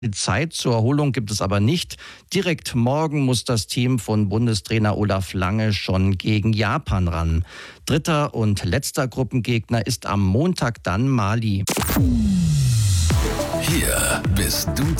Zeit zur Erholung gibt es aber nicht. Direkt morgen muss das Team von Bundestrainer Olaf Lange schon gegen Japan ran. Dritter und letzter Gruppengegner ist am Montag dann Mali. Hier bist du